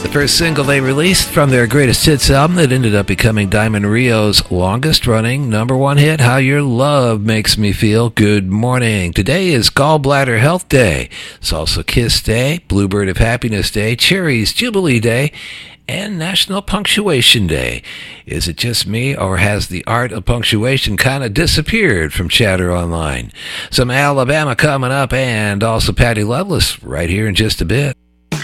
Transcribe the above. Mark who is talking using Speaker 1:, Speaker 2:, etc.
Speaker 1: The first single they released from their greatest hits album that ended up becoming Diamond Rio's longest-running number one hit, How Your Love Makes Me Feel. Good morning. Today is Gallbladder Health Day. It's also Kiss Day, Bluebird of Happiness Day, Cherries Jubilee Day, and National Punctuation Day. Is it just me, or has the art of punctuation kind of disappeared from chatter online? Some Alabama coming up, and also Patty Loveless right here in just a bit.